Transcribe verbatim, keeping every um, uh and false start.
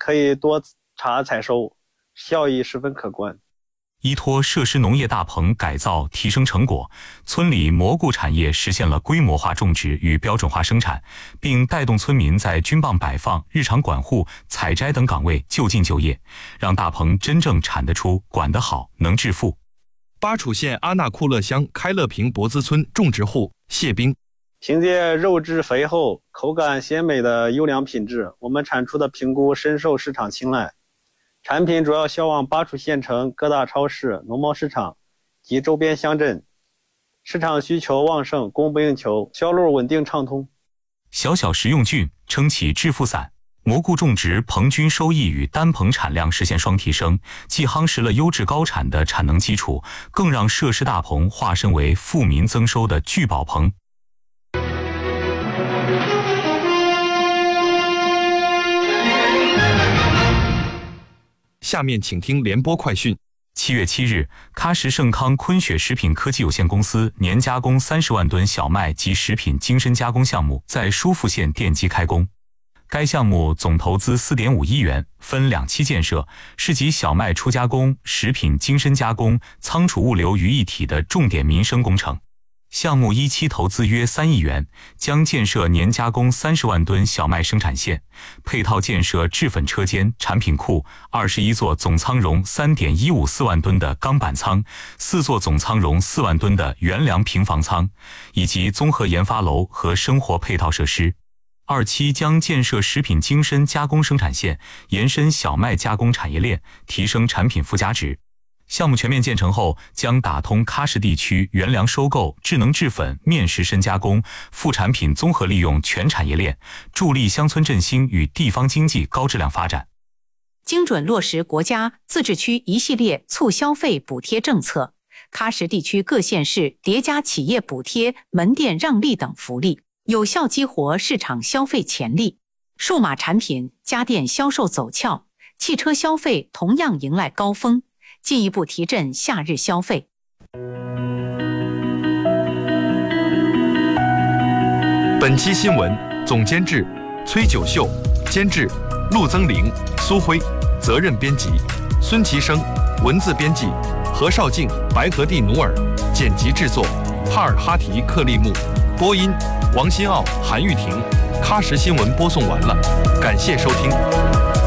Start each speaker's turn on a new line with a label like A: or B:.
A: 可以多茬采收，效益十分可观。
B: 依托设施农业大棚改造提升成果，村里蘑菇产业实现了规模化种植与标准化生产，并带动村民在菌棒摆放、日常管护、采摘等岗位就近就业，让大棚真正产得出、管得好、能致富。
C: 巴楚县阿纳库勒乡开乐坪博兹村种植户谢兵，
A: 凭借肉质肥厚、口感鲜美的优良品质，我们产出的平菇深受市场青睐。产品主要销往巴楚县城各大超市、农贸市场及周边乡镇，市场需求旺盛，供不应求，销路稳定畅通。
B: 小小食用菌撑起致富伞，蘑菇种植棚均收益与单棚产量实现双提升，既夯实了优质高产的产能基础，更让设施大棚化身为富民增收的聚宝棚。
C: 下面请听联播快讯。
B: 七月七日，喀什盛康坤雪食品科技有限公司年加工三十万吨小麦及食品精深加工项目在疏附县奠基开工。该项目总投资 四点五亿元，分两期建设，是集小麦初加工、食品精深加工、仓储物流于一体的重点民生工程。项目一期投资约三亿元，将建设年加工三十万吨小麦生产线，配套建设制粉车间、产品库，二十一座总仓容 三点一五四万吨的钢板仓，四座总仓容四万吨的原粮平房仓，以及综合研发楼和生活配套设施。二期将建设食品精深加工生产线，延伸小麦加工产业链，提升产品附加值。项目全面建成后，将打通喀什地区原粮收购、智能制粉、面食深加工、副产品综合利用全产业链，助力乡村振兴与地方经济高质量发展。
D: 精准落实国家自治区一系列促消费补贴政策，喀什地区各县市叠加企业补贴、门店让利等福利，有效激活市场消费潜力。数码产品、家电销售走俏，汽车消费同样迎来高峰，进一步提振夏日消费。
C: 本期新闻总监制崔九秀，监制陆增玲、苏辉，责任编辑孙其生，文字编辑何绍静、白河地努尔，剪辑制作帕尔哈提克利木，播音王新奥、韩玉婷。喀什新闻播送完了，感谢收听。